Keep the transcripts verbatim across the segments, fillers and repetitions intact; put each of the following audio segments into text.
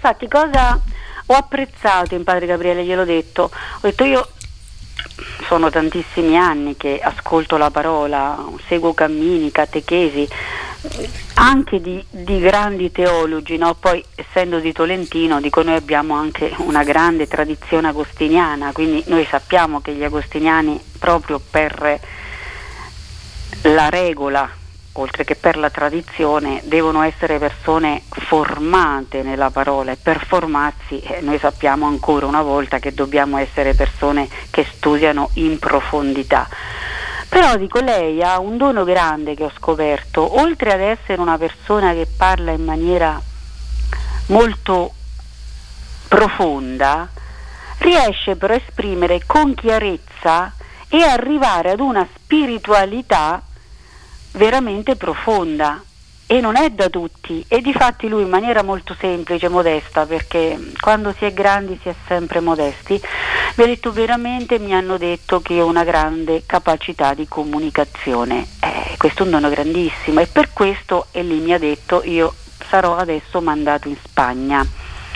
sa che cosa ho apprezzato in Padre Gabriele? Gliel'ho detto, ho detto io sono tantissimi anni che ascolto la parola, seguo cammini, catechesi, anche di, di grandi teologi, no? Poi essendo di Tolentino, dico, noi abbiamo anche una grande tradizione agostiniana, quindi noi sappiamo che gli agostiniani, proprio per la regola oltre che per la tradizione, devono essere persone formate nella parola, e per formarsi eh, noi sappiamo ancora una volta che dobbiamo essere persone che studiano in profondità. Però dico, lei ha un dono grande che ho scoperto, oltre ad essere una persona che parla in maniera molto profonda, riesce però a esprimere con chiarezza e arrivare ad una spiritualità veramente profonda, e non è da tutti, e difatti lui in maniera molto semplice, modesta, perché quando si è grandi si è sempre modesti, mi ha detto veramente, mi hanno detto che ho una grande capacità di comunicazione, eh, questo è un dono grandissimo, e per questo, e lì mi ha detto, io sarò adesso mandato in Spagna.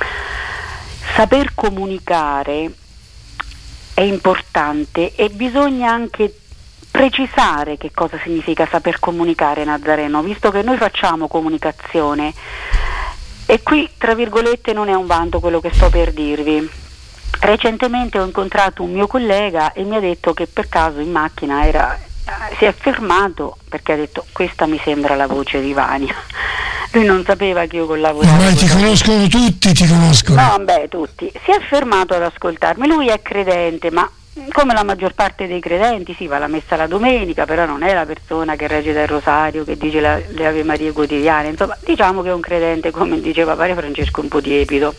Saper comunicare è importante, e bisogna anche precisare che cosa significa saper comunicare, Nazareno, visto che noi facciamo comunicazione, e qui tra virgolette non è un vanto quello che sto per dirvi. Recentemente ho incontrato un mio collega e mi ha detto che per caso in macchina era, si è fermato perché ha detto: questa mi sembra la voce di Vania. Lui non sapeva che io collaboravo. Ormai ti conoscono tutti, ti conoscono. No, beh, tutti. Si è fermato ad ascoltarmi. Lui è credente, ma come la maggior parte dei credenti, sì, va alla messa la domenica, però non è la persona che recita il rosario, che dice la, le Ave Marie quotidiane, insomma, diciamo che è un credente, come diceva Padre Francesco, un po' tiepido.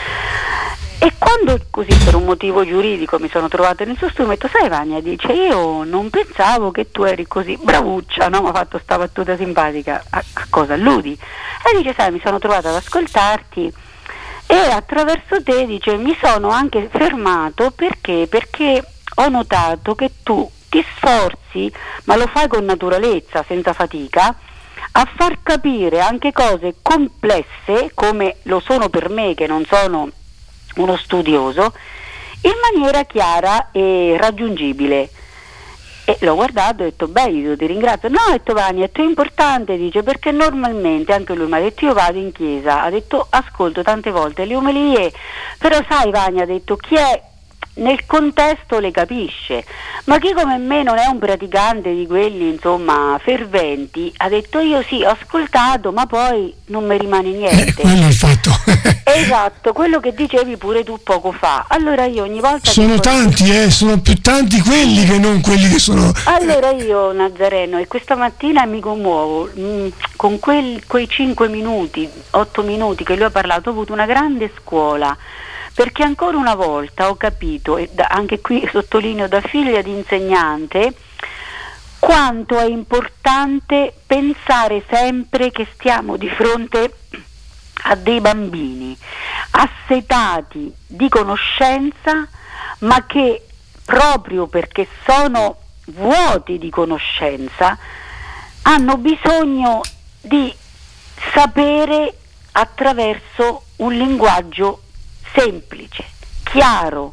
E quando così per un motivo giuridico mi sono trovata nel suo studio, mi ha detto: sai Vania, dice, io non pensavo che tu eri così bravuccia, no? Mi ha fatto sta battuta simpatica, a, a cosa alludi? E dice: sai, mi sono trovata ad ascoltarti e attraverso te, dice, mi sono anche fermato perché perché ho notato che tu ti sforzi, ma lo fai con naturalezza, senza fatica, a far capire anche cose complesse, come lo sono per me che non sono uno studioso, in maniera chiara e raggiungibile. E l'ho guardato e ho detto: beh, io ti ringrazio. No, ha detto Vania, è importante, dice, perché normalmente, anche lui mi ha detto, io vado in chiesa, ha detto, ascolto tante volte le omelie, però sai Vania, ha detto, chi è nel contesto le capisce, ma chi come me non è un praticante di quelli, insomma, ferventi, ha detto, io sì, ho ascoltato, ma poi non mi rimane niente. Eh, quello è il fatto. Esatto, quello che dicevi pure tu poco fa. Allora io ogni volta sono che tanti, eh, sono più tanti quelli che non quelli che sono. Allora io, Nazareno, e questa mattina mi commuovo mh, con quel, quei cinque minuti, otto minuti che lui ha parlato, ho avuto una grande scuola, perché ancora una volta ho capito, e da, anche qui sottolineo da figlia di insegnante, quanto è importante pensare sempre che stiamo di fronte a dei bambini assetati di conoscenza, ma che proprio perché sono vuoti di conoscenza hanno bisogno di sapere attraverso un linguaggio semplice, chiaro,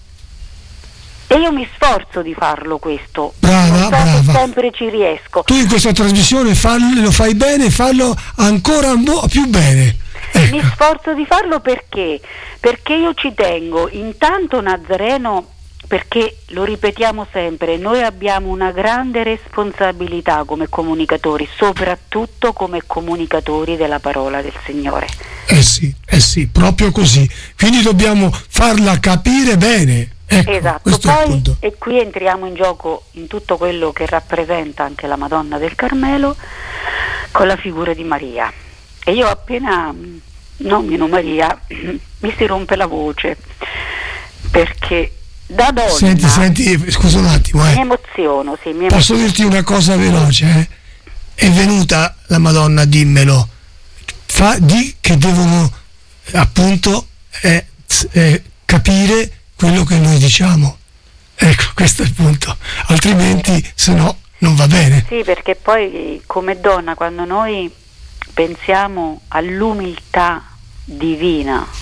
e io mi sforzo di farlo questo. Brava, non so brava. se sempre ci riesco. Tu in questa trasmissione fallo, lo fai bene, fallo ancora mo- più bene. Ecco. Mi sforzo di farlo perché? Perché io ci tengo, intanto, Nazareno, perché lo ripetiamo sempre, noi abbiamo una grande responsabilità come comunicatori, soprattutto come comunicatori della parola del Signore. Eh sì, eh sì, proprio così. Quindi dobbiamo farla capire bene. Ecco, esatto, questo è il poi, punto. e qui entriamo in gioco in tutto quello che rappresenta anche la Madonna del Carmelo con la figura di Maria. E io appena nomino Maria mi si rompe la voce, perché da donna Senti, senti, scusa un attimo, eh. mi emoziono, sì, mi Posso emoziono. dirti una cosa veloce, eh? È venuta la Madonna, dimmelo. Fa, di che devono appunto eh, eh, capire quello che noi diciamo. Ecco, questo è il punto. Altrimenti, se no, non va bene. Sì, perché poi come donna, quando noi pensiamo all'umiltà divina